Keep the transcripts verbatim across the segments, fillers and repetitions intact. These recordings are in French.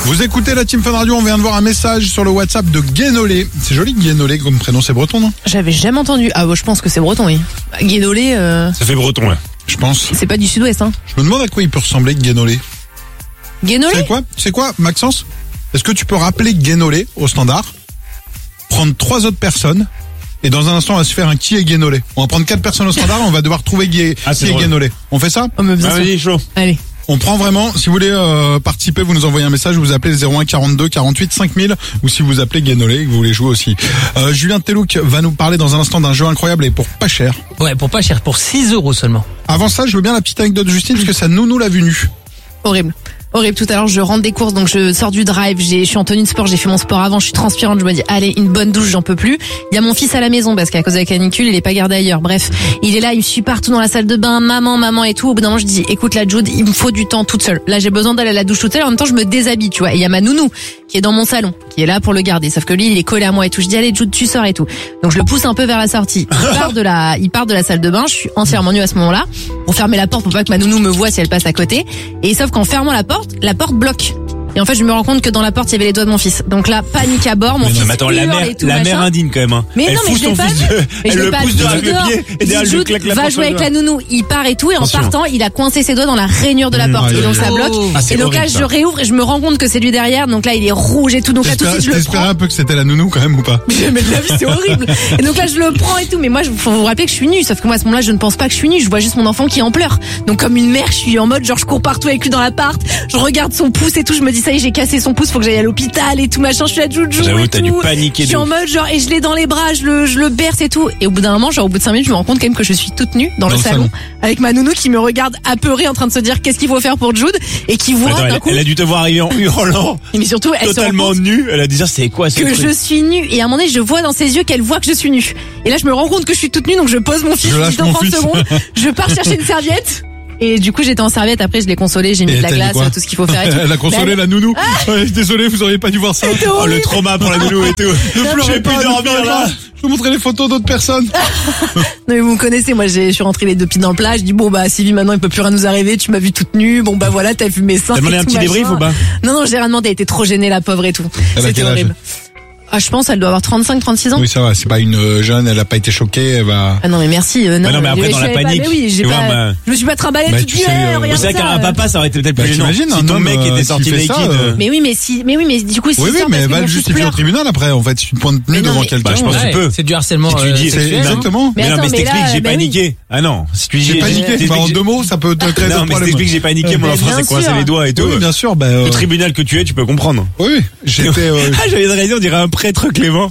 Vous écoutez la Team Fun Radio, on vient de voir un message sur le WhatsApp de Guénolé. C'est joli Guénolé comme prénom, c'est breton non? J'avais jamais entendu. Ah bah je pense que c'est breton, oui. Guénolé, euh... Ça fait breton, là. Je pense. c'est pas du sud-ouest, hein. Je me demande à quoi il peut ressembler Guénolé. Guénolé? C'est quoi? C'est quoi, Maxence? Est-ce que tu peux rappeler Guénolé au standard, prendre trois autres personnes, et dans un instant on va se faire un qui est Guénolé. On va prendre quatre personnes au standard, on va devoir trouver Gué... Ah, qui est drôle. Guénolé. On fait ça? Oh, mais bien Ah, sûr. vas-y, chaud. Allez. On prend vraiment, si vous voulez euh, participer, vous nous envoyez un message, vous appelez le zéro un quarante-deux quarante-huit cinq mille, ou si vous appelez Guénolé et que vous voulez jouer aussi. Euh, Julien Telouk va nous parler dans un instant d'un jeu incroyable et pour pas cher. Ouais, pour pas cher, pour six euros seulement. Avant ça, je veux bien la petite anecdote de Justine, parce que sa nounou l'a vu nu. Horrible. Horrible. Tout à l'heure, je rentre des courses, donc je sors du drive, j'ai, je suis en tenue de sport, j'ai fait mon sport avant, je suis transpirante, je me dis, allez, une bonne douche, j'en peux plus. Il y a mon fils à la maison, parce qu'à cause de la canicule, il est pas gardé ailleurs. Bref, il est là, il me suit partout dans la salle de bain, maman, maman et tout. Au bout d'un moment, je dis, écoute, la Jude, il me faut du temps toute seule. Là, j'ai besoin d'aller à la douche toute seule, en même temps, je me déshabille, tu vois. Et il y a ma nounou, qui est dans mon salon, qui est là pour le garder. Sauf que lui, il est collé à moi et tout. Je dis, allez, Jude, tu sors et tout. Donc, je le pousse un peu vers la sortie. Il part de la, il part de la salle de bain, je suis entièrement nue à ce moment-là, pour fermer la porte, pour pas que ma nounou me voie si elle passe à côté. Et sauf qu'en fermant la porte, la porte bloque. Et en fait, je me rends compte que dans la porte, il y avait les doigts de mon fils. Donc là, panique à bord, mon Mais fils non, mais attends, la hurle mère, et tout, la machin. mère indigne quand même, hein. Mais elle non, mais pousse je l'ai ton pas fils vu. de, Mais elle je l'ai le pas pousse vu de du le dehors. pied, et derrière, Il elle dit, lui claque la va porte jouer sur avec le la nounou. Il part et tout, et en Attention. partant, il a coincé ses doigts dans la rainure de la Mmh, porte. aïe, Et donc aïe, ça aïe. bloque. Ah, c'est Et donc là, horrible, je ça. réouvre et je me rends compte que c'est lui derrière. Donc là, il est rouge et tout. Donc là, tout de T'espérais suite, je le t'espérais prends. un peu que c'était la nounou quand même ou pas? Mais de la vie, c'est horrible. Et donc là, je le prends et tout. Mais moi, il faut vous rappeler que je suis nue. Sauf que moi, à ce moment-là, je ne pense pas que je suis nue. Je vois juste mon enfant qui est en pleurs. Donc comme une mère, je suis en mode genre, je cours partout avec lui dans l'appart. Je regarde son pouce et tout. Je me dis, ça y est, j'ai cassé son pouce. Faut que j'aille à l'hôpital et tout machin. Je suis à Joujou J'avoue, et t'as tout. dû paniquer Je suis de en ouf. mode genre, et je l'ai dans les bras, je le, je le berce et tout. Et au bout d'un moment, genre au bout de cinq minutes, je me rends compte quand même que je suis toute nue dans, Dans le le salon, salon. avec ma nounou qui me regarde apeurée en train de se dire qu'est-ce qu'il faut faire pour Jude et qui voit Attends, d'un elle, coup. elle a dû te voir arriver en hurlant, Mais surtout, elle se rend totalement compte nue. Elle a dû dire, c'est quoi ce que truc? je suis nue et à un moment donné je vois dans ses yeux qu'elle voit que je suis nue et là je me rends compte que je suis toute nue donc je pose mon fils Je lâche je dis dans mon trente fils. secondes je pars chercher une serviette et du coup j'étais en serviette après je l'ai consolée j'ai mis Et de la t'as dit glace quoi tout ce qu'il faut faire et tout. Elle a consolé Mais la nounou. Ouais, désolé, vous auriez pas dû voir ça. C'était Oh, le horrible. trauma pour la nounou et tout. Ne pleurez J'ai pas, pu ne dormir pleurez là. pas. Je vous montrer les photos d'autres personnes. Non mais vous me connaissez moi j'ai- je suis rentrée les deux pieds dans le plat je dis bon bah Sylvie maintenant il peut plus rien nous arriver tu m'as vu toute nue bon bah voilà t'as vu mes seins T'as demandé et un tout, petit machin. débrief ou pas? Non non j'ai rien demandé elle était trop gênée la pauvre et tout Elle a c'était quel âge horrible. Ah je pense elle doit avoir trente-cinq trente-six ans. Oui, ça va, c'est pas une euh, jeune, elle a pas été choquée, elle va... Ah non mais merci euh, non, Bah non, mais après, je dans la savais pas, panique, mais oui, j'ai tu vois, pas, bah- je me suis pas trimballée Bah, toute tu nue, sais, euh, euh, regarde C'est vrai ça, qu'un euh. papa, ça aurait été peut-être Bah, plus gênant. t'imagines, Si un ton homme, mec euh, était s'il sorti fait naked. ça, euh, euh, Mais oui, mais si, mais oui, mais du coup, si Oui, oui, ça, mais parce elle que va mon le fils justifier au pleure. tribunal après, en fait, si tu te pointes Mais nu non, devant mais- quelqu'un. Bah, je pense que Ouais, tu peux. c'est du harcèlement Si tu lui euh, dis, c'est- sexuel. Exactement. Mais Mais non, attends, mais mais je t'explique, là, j'ai bah oui. paniqué. Ah non, si tu dis, J'ai paniqué, t'expliques- bah, en deux mots, ça peut te créer Non, un mais problème. t'expliques, j'ai paniqué, mon Mais enfant bien s'est coincé sûr. les doigts et tout. Oui, bien sûr, bah, euh, Le tribunal que tu es, tu peux comprendre. oui, oui, j'étais, euh, Ah, j'avais une raison, on dirait un prêtre Clément.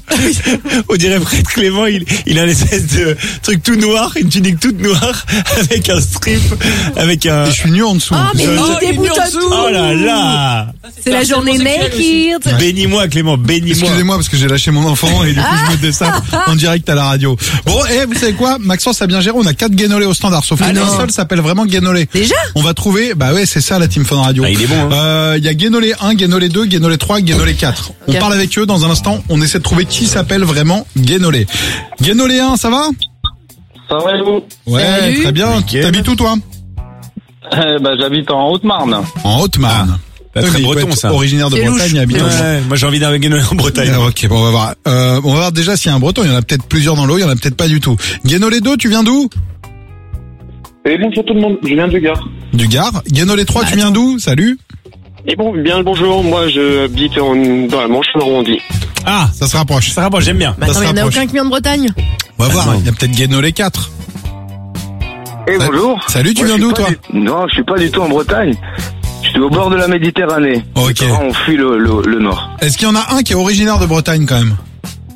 On dirait prêtre Clément, il, il a une espèce de truc tout noir, une tunique toute noire, avec un strip, avec un... et je suis nu en dessous. Ah, mais Oh, il il déboutonne tout. Oh là là! C'est la journée naked. Bénis-moi, Clément, bénis-moi. Excusez-moi parce que j'ai lâché mon enfant et du coup je mettais ça en direct à la radio. Bon, et vous savez quoi, Maxence a bien géré, on a quatre Guénolés au standard, sauf Ah qu'un non. seul s'appelle vraiment Guénolé. Déjà? On va trouver, bah ouais, c'est ça la Team Fun Radio. Ah, il est bon, hein. Euh, il y a Guénolé un, Guénolé deux, Guénolé trois, Guénolé quatre. On Ok. parle avec eux dans un instant, on essaie de trouver qui s'appelle vraiment Guénolé. Guénolé un, ça va? Ça va et vous? Ouais, Salut. très bien. Nickel. T'habites où toi? Eh ben, j'habite en Haute-Marne. En Haute-Marne. Bah, Oui, très mais il peut breton, être ça. Originaire de C'est Bretagne louche. et habitant. C'est Ouais, moi j'ai envie d'un Guénolé en Bretagne. Ah, ok, bon, on va voir. Euh, on va voir déjà s'il y a un breton. Il y en a peut-être plusieurs dans l'eau, il y en a peut-être pas du tout. Guénolé deux, tu viens d'où? Et bonjour tout le monde, je viens du Gard. Du Gard. Guénolé trois, tu viens d'où? Salut. Et bon, bien le bonjour, moi je habite en, dans la Manche arrondie. Ah, Ça se rapproche. ça rapproche, j'aime bien. Bah, Ça attends, se il y en a rapproche. aucun qui vient de Bretagne. On va voir, Attends. il y a peut-être Guénolé quatre. Et Sa- bonjour. Salut, tu Moi, viens je suis d'où, pas toi? du- Non, je suis pas du tout en Bretagne. Je suis au bord de la Méditerranée. Ok. Mes parents ont fui le, le, le nord. Est-ce qu'il y en a un qui est originaire de Bretagne quand même?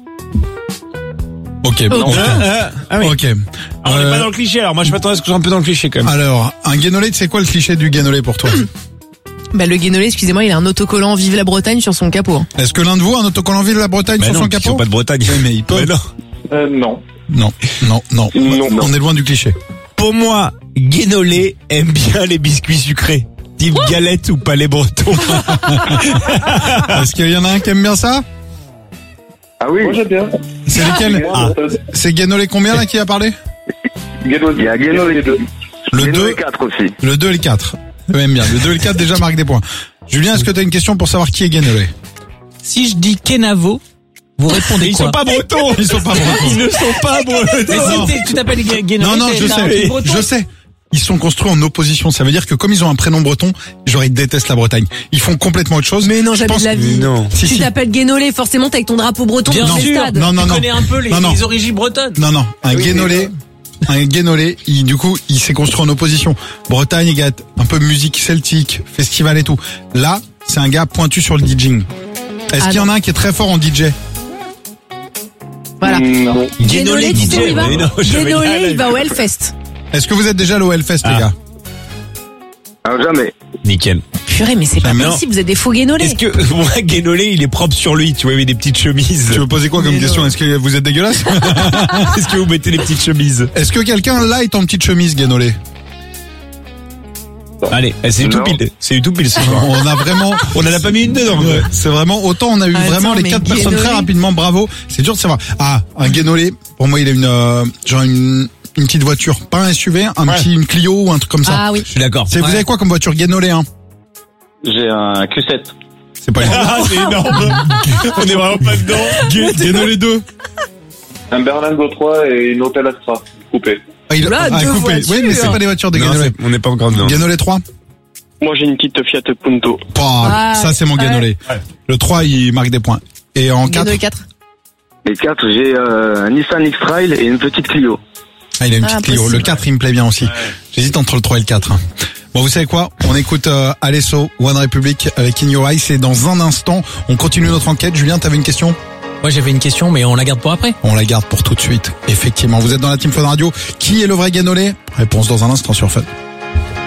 Ok, bon, ok. Ah, ah, ah oui. Ok. Alors, on est Euh, pas dans le cliché, alors moi je m'attendais à ce que je sois un peu dans le cliché quand même. Alors, un Guénolé, c'est quoi le cliché du Guénolé pour toi? Bah, le Guénolé, excusez-moi, il a un autocollant Vive la Bretagne sur son capot. Est-ce que l'un de vous a un autocollant Ville de la Bretagne Bah sur non, son ils sont capot? pas de Bretagne. Oui, mais il peut. Bah non. Euh, non. Non, non, non. Non, On non. est loin du cliché. Pour moi, Guénolé aime bien les biscuits sucrés. Type galette ou palais breton. Est-ce qu'il y en a un qui aime bien ça? Ah oui. Moi j'aime bien. C'est lesquels? Ah, c'est Guénolé combien là qui a parlé? Il y a Guénolé deux. Le deux, quatre aussi. le deux et le quatre. Eux aiment bien. Le deux et le quatre déjà marquent des points. Julien, est-ce que t'as une question pour savoir qui est Guénolé? Si je dis Kenavo, vous répondez Ils quoi? sont pas bretons. Ils sont pas bretons. Ils ne sont pas Mais bretons. si t'es- tu t'appelles Gue- Guénolé, Non, non, t'es- je t'as un sais, truc breton. je sais. Ils sont construits en opposition. Ça veut dire que comme ils ont un prénom breton, genre ils détestent la Bretagne. Ils font complètement autre chose. Mais non, Je jamais pense- de la vie. Non. Si, Tu si. t'appelles Guénolé, forcément t'es avec ton drapeau breton Bien dans le sûr. stade. Non, non, Tu non. connais un peu les, Non, non. les origines bretonnes. Non, non. Un Guénolé, un Guénolé, il, du coup, il s'est construit en opposition. Bretagne, il y a un peu musique celtique, festival et tout. Là, c'est un gars pointu sur le DJing. Est-ce Ah qu'il y en non. a un qui est très fort en D J? Voilà. Mm, non. Guénolé, tu sais où il va Mais non, je vais y Guénolé, aller. il va au Hellfest. Est-ce que vous êtes déjà à l'O L Fest, Ah. les gars? Ah, jamais. Nickel. Purée, mais c'est pas Mais non. possible, vous êtes des faux Guénolés. Est-ce que, moi, Guénolé, il est propre sur lui, tu vois, avec des petites chemises. Tu veux poser quoi comme Mais question? non. Est-ce que vous êtes dégueulasse? Est-ce que vous mettez les petites chemises? Est-ce que quelqu'un là est en petite chemise, Guénolé? Allez, c'est du tout Non. pile. C'est du tout pile ce soir. On a vraiment, On en a pas mis une dedans. ouais, c'est vraiment, autant on a eu Attends, vraiment les mais quatre personnes Guénolé. très rapidement, bravo. C'est dur de savoir. Ah, un Guénolé, pour moi, il a une, euh, genre une, une petite voiture, pas un S U V, un Ouais. petit, une Clio ou un truc comme ça. Ah oui. Je suis d'accord. C'est, vous avez quoi comme voiture Guénolé, hein? J'ai un Q sept. C'est pas une... Ah, c'est énorme. On est vraiment pas dedans. Gué- Guénolé deux. Un Berlingo trois et une Opel Astra. Coupé. Ah, il Là, ah, deux coupé. voitures. Oui, mais c'est pas des voitures de Non, Guénolé. c'est- on n'est pas encore dedans. Guénolé trois. Moi, j'ai une petite Fiat Punto. Pah, Ah, ça, c'est mon ouais. Guénolé. Ouais. Le trois, il marque des points. Et en quatre. Guénolé quatre. Et quatre, j'ai euh, un Nissan X-Trail et une petite Clio. Ah, il a une Ah, petite Clio. possible. Le quatre, il me plaît bien aussi. J'hésite entre le trois et le quatre. hein. Bon, vous savez quoi? On écoute euh, Alesso, One Republic avec In Your Eyes. Et dans un instant, on continue notre enquête. Julien, t'avais une question? Moi j'avais une question, mais on la garde pour après. On la garde pour tout de suite. Effectivement, vous êtes dans la Team Fun Radio. Qui est le vrai Guénolé? Réponse dans un instant sur Fun.